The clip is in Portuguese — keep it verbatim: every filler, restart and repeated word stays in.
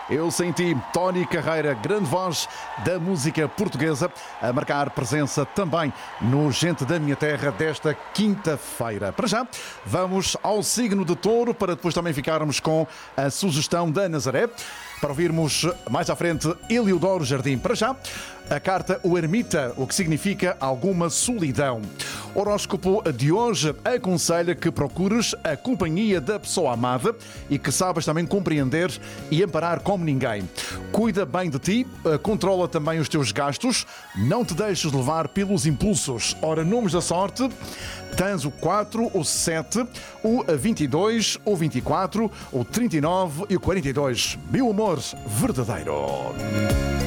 Eu Senti, Tony Carreira, grande voz da música portuguesa, a marcar presença também no Gente da Minha Terra desta quinta-feira. Para já, vamos ao signo de Touro, para depois também ficarmos com a sugestão da Nazaré, para ouvirmos mais à frente Eliodoro Jardim. Para já, a carta O Ermita, o que significa alguma solidão. O horóscopo de hoje aconselha que procures a companhia da pessoa amada e que sabes também compreender e amparar como ninguém. Cuida bem de ti, controla também os teus gastos, não te deixes levar pelos impulsos. Ora, nomes da sorte: tens o quatro, o sete, o vinte e dois, o vinte e quatro, o trinta e nove e o quarenta e dois. Meu amor verdadeiro.